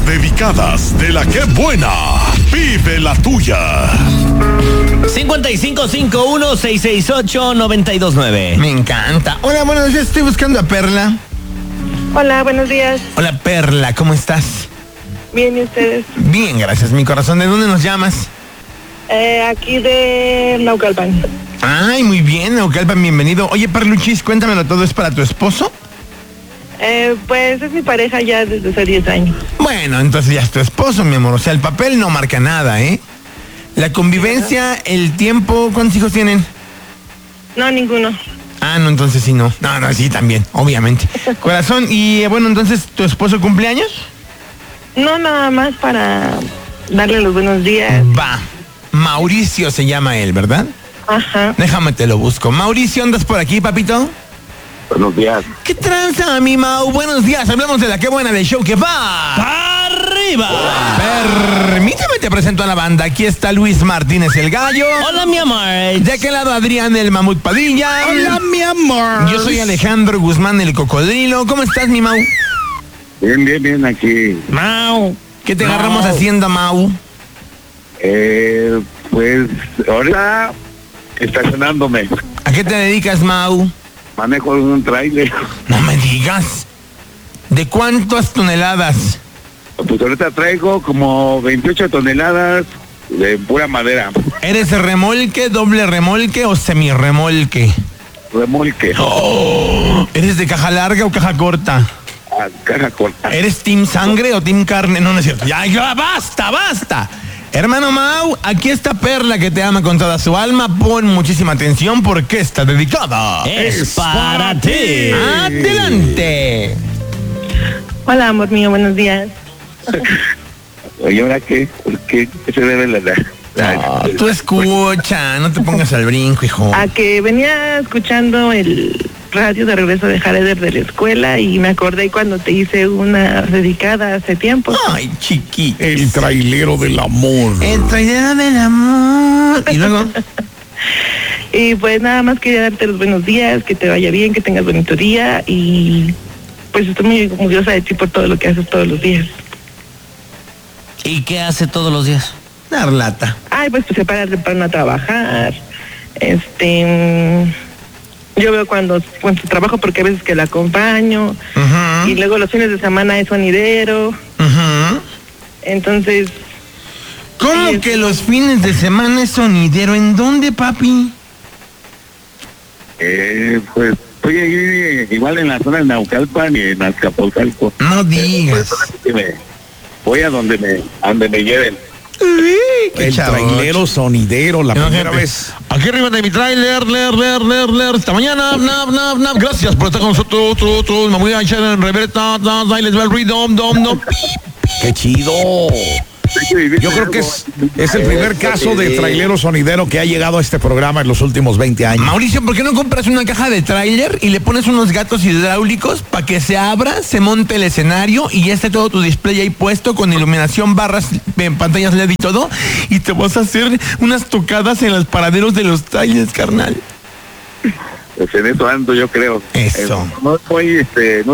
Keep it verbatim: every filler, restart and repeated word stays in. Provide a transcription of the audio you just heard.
dedicadas de la que buena. Vive la tuya. cincuenta y cinco cincuenta y uno, seiscientos sesenta y ocho, noventa y dos nueve. Me encanta. Hola, buenos días, estoy buscando a Perla. Hola, buenos días. Hola, Perla, ¿cómo estás? Bien, ¿y ustedes? Bien, gracias, mi corazón. ¿De dónde nos llamas? Eh, aquí de Naucalpan. Ay, muy bien, Naucalpan, bienvenido. Oye, Perluchis, cuéntamelo todo, ¿es para tu esposo? Eh, pues es mi pareja ya desde hace diez años. Bueno, entonces ya es tu esposo, mi amor. O sea, el papel no marca nada, ¿eh? La convivencia, el tiempo, ¿cuántos hijos tienen? No, ninguno. Ah, no, entonces sí no. No, no, sí también, obviamente. Corazón, y eh, bueno, entonces, ¿tu esposo cumpleaños? No, nada más para darle los buenos días. Va. Mauricio se llama él, ¿verdad? Ajá. Déjame te lo busco. Mauricio, ¿andas por aquí, papito? Buenos días. ¿Qué tranza, mi Mau? Buenos días, hablamos de la que buena del show que va ¡Arriba! Permíteme te presento a la banda. Aquí está Luis Martínez el Gallo. Hola, mi amor. De aquel lado Adrián el Mamut Padilla. Hola, mi amor. Yo soy Alejandro Guzmán el Cocodrilo. ¿Cómo estás, mi Mau? Bien, bien, bien, aquí. Mau. ¿Qué te Mau. agarramos haciendo, Mau? Eh, pues, ahorita estacionándome. ¿A qué te dedicas, Mau? Manejo un trailer. No me digas. ¿De cuántas toneladas? Pues ahorita traigo como veintiocho toneladas de pura madera. ¿Eres remolque, doble remolque o semirremolque? Remolque. Oh, ¿eres de caja larga o caja corta? Ah, caja corta. ¿Eres team sangre o team carne? No, no es cierto. Ya, ya, basta, basta. Hermano Mau, aquí está Perla que te ama con toda su alma. Pon muchísima atención porque está dedicada. Es para ti. Adelante. Hola, amor mío, buenos días. ¿Y ahora qué? ¿Por qué? ¿Qué se debe la... la- No, tú escucha, no te pongas al brinco, hijo. A que venía escuchando el radio de regreso de Jareder de la escuela y me acordé cuando te hice una dedicada hace tiempo. Ay, chiquito. El trailero del amor. El traidero del amor. Y luego... Y pues nada más quería darte los buenos días, que te vaya bien, que tengas bonito día y pues estoy muy orgullosa de ti por todo lo que haces todos los días. ¿Y qué hace todos los días? Dar lata. Ay, pues, pues se para temprano a trabajar. Este, mm, yo veo cuando, cuando trabajo porque a veces que la acompaño. Ajá. Y luego los fines de semana es sonidero. Ajá. Entonces, ¿Cómo Sí, que sí. los fines de semana es sonidero? ¿En dónde, papi? Eh, pues, estoy ahí igual en la zona de Naucalpan y en Azcapotzalco. No digas. Que me- Voy a donde me, a donde me lleven. Qué El chavocho. trailero sonidero, la primera Imagínate. vez. Aquí arriba de mi trailer, leer, leer, leer, leer. Esta mañana, nap, nap, nap. Gracias por estar con nosotros. Otro, otro. Me voy a echar en reverta. Ahí les va el ruido. Dom, dom, dom. ¡Qué chido! Yo creo que es, es el primer caso de trailero sonidero que ha llegado a este programa en los últimos veinte años. Mauricio, ¿por qué no compras una caja de tráiler y le pones unos gatos hidráulicos para que se abra, se monte el escenario y ya esté todo tu display ahí puesto con iluminación, barras, en pantallas L E D y todo? Y te vas a hacer unas tocadas en los paraderos de los trailers, carnal. Pues en eso ando, yo creo. Eso. Eh, no estoy, este, no